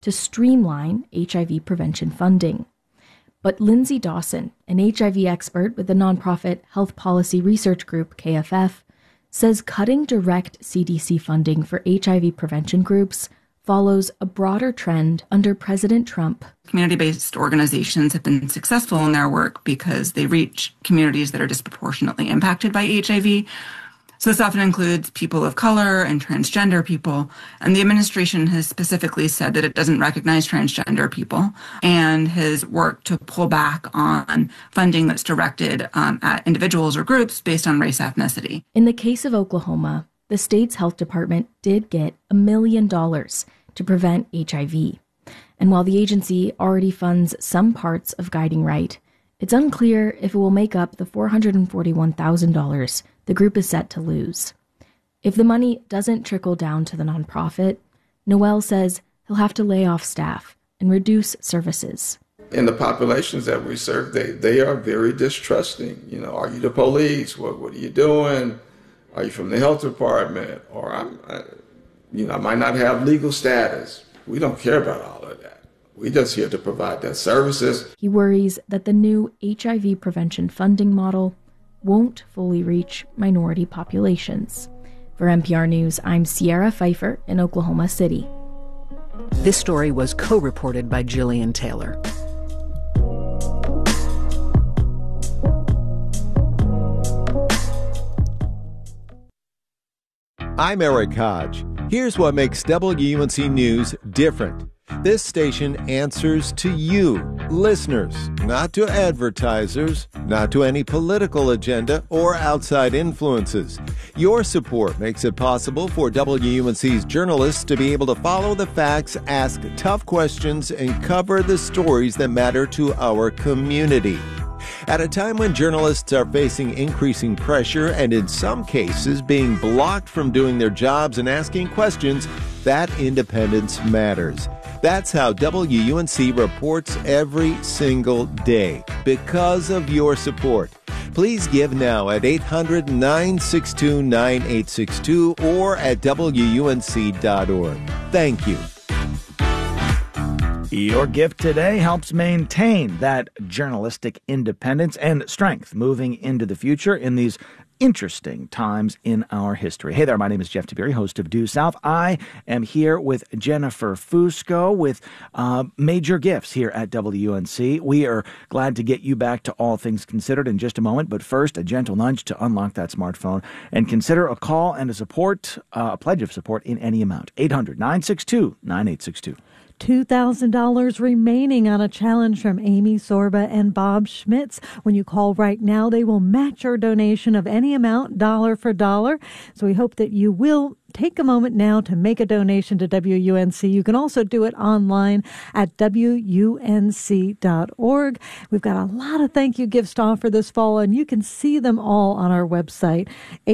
to streamline HIV prevention funding. But Lindsay Dawson, an HIV expert with the nonprofit Health Policy Research Group, KFF, says cutting direct CDC funding for HIV prevention groups follows a broader trend under President Trump. Community-based organizations have been successful in their work because they reach communities that are disproportionately impacted by HIV. So this often includes people of color and transgender people. And the administration has specifically said that it doesn't recognize transgender people and has worked to pull back on funding that's directed at individuals or groups based on race ethnicity. In the case of Oklahoma, the state's health department did get $1 million to prevent HIV. And while the agency already funds some parts of Guiding Right, it's unclear if it will make up the $441,000 the group is set to lose. If the money doesn't trickle down to the nonprofit, Noel says he'll have to lay off staff and reduce services. In the populations that we serve, they are very distrusting. You know, are you the police? What are you doing? Are you from the health department? Or I might not have legal status. We don't care about all of that. We're just here to provide that services. He worries that the new HIV prevention funding model won't fully reach minority populations. For NPR News, I'm Sierra Pfeiffer in Oklahoma City. This story was co-reported by Jillian Taylor. I'm Eric Hodge. Here's what makes WUNC News different. This station answers to you, listeners, not to advertisers, not to any political agenda or outside influences. Your support makes it possible for WUNC's journalists to be able to follow the facts, ask tough questions, and cover the stories that matter to our community. At a time when journalists are facing increasing pressure and in some cases being blocked from doing their jobs and asking questions, that independence matters. That's how WUNC reports every single day, because of your support. Please give now at 800-962-9862 or at WUNC.org. Thank you. Your gift today helps maintain that journalistic independence and strength moving into the future in these interesting times in our history. Hey there, my name is Jeff Tiberi, host of Due South. I am here with Jennifer Fusco with major gifts here at WUNC. We are glad to get you back to All Things Considered in just a moment, but first, a gentle nudge to unlock that smartphone and consider a call and a pledge of support in any amount. 800-962-9862. $2,000 remaining on a challenge from Amy Sorba and Bob Schmitz. When you call right now, they will match your donation of any amount, dollar for dollar. So we hope that you will take a moment now to make a donation to WUNC. You can also do it online at WUNC.org. We've got a lot of thank you gifts to offer this fall, and you can see them all on our website,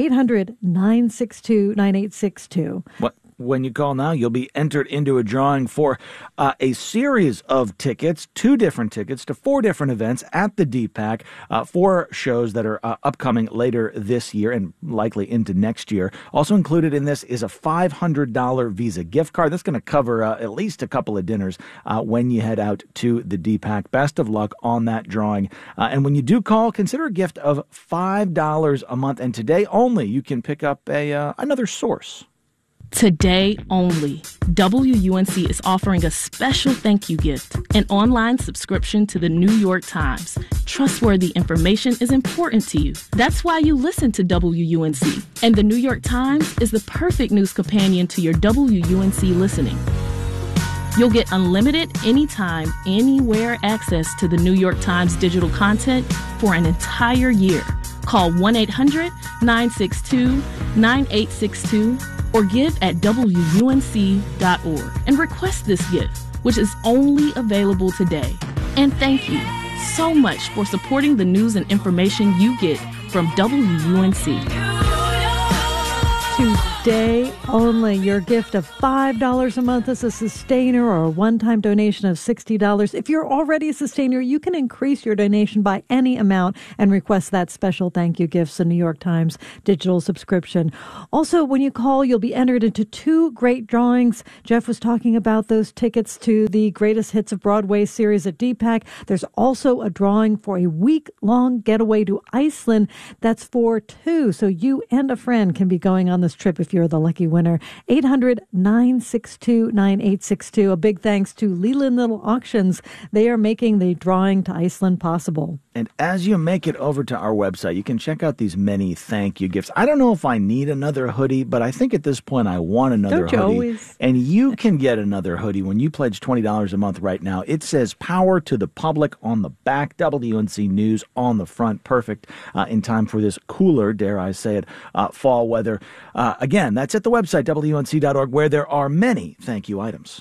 800-962-9862. What? When you call now, you'll be entered into a drawing for a series of tickets, 2 different tickets to 4 different events at the DPAC, 4 shows that are upcoming later this year and likely into next year. Also included in this is a $500 Visa gift card. That's going to cover at least a couple of dinners when you head out to the DPAC. Best of luck on that drawing. And when you do call, consider a gift of $5 a month. And today only, you can pick up another source. Today only, WUNC is offering a special thank you gift, an online subscription to the New York Times. Trustworthy information is important to you. That's why you listen to WUNC. And the New York Times is the perfect news companion to your WUNC listening. You'll get unlimited, anytime, anywhere access to the New York Times digital content for an entire year. Call 1-800-962-9862 or give at WUNC.org and request this gift, which is only available today. And thank you so much for supporting the news and information you get from WUNC. day only. Your gift of $5 a month as a sustainer or a one-time donation of $60. If you're already a sustainer, you can increase your donation by any amount and request that special thank you gifts, a New York Times digital subscription. Also, when you call, you'll be entered into 2 great drawings. Jeff was talking about those tickets to the Greatest Hits of Broadway series at DPAC. There's also a drawing for a week-long getaway to Iceland. That's for 2, so you and a friend can be going on this trip if you're the lucky winner. 800-962-9862. A big thanks to Leland Little Auctions. They are making the drawing to Iceland possible. And as you make it over to our website, you can check out these many thank you gifts. I don't know if I need another hoodie, but I think at this point I want another hoodie. Always? And you can get another hoodie when you pledge $20 a month right now. It says Power to the Public on the back, WUNC News on the front. Perfect in time for this cooler, dare I say it, fall weather. Again, that's at the website, WUNC.org, where there are many thank you items.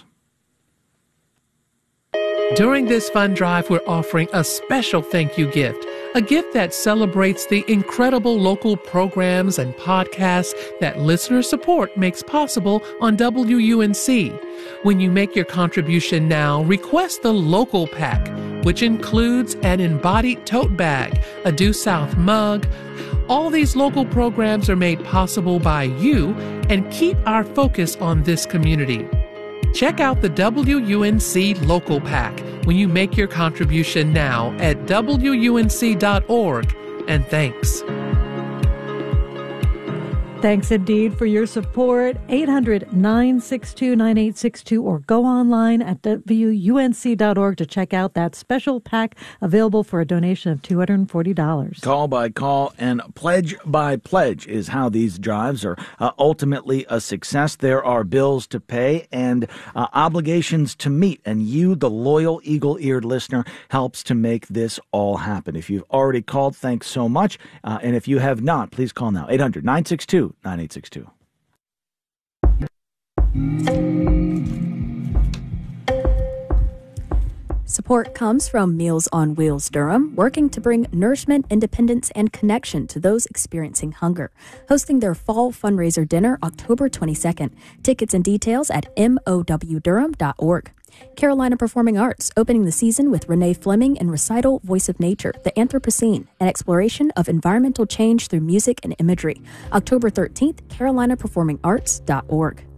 During this fund drive, we're offering a special thank you gift, a gift that celebrates the incredible local programs and podcasts that listener support makes possible on WUNC. When you make your contribution now, request the Local Pack, which includes an embodied tote bag, a Due South mug. All these local programs are made possible by you and keep our focus on this community. Check out the WUNC Local Pack when you make your contribution now at WUNC.org. And thanks. Thanks indeed for your support. 800-962-9862 or go online at WUNC.org to check out that special pack available for a donation of $240. Call by call and pledge by pledge is how these drives are ultimately a success. There are bills to pay and obligations to meet, and you, the loyal eagle-eared listener, helps to make this all happen. If you've already called, thanks so much. And if you have not, please call now. 800-962-9862. Support comes from Meals on Wheels Durham, working to bring nourishment, independence, and connection to those experiencing hunger. Hosting their fall fundraiser dinner October 22nd. Tickets and details at mowdurham.org. Carolina Performing Arts, opening the season with Renee Fleming in recital Voice of Nature, The Anthropocene, an exploration of environmental change through music and imagery. October 13th, carolinaperformingarts.org.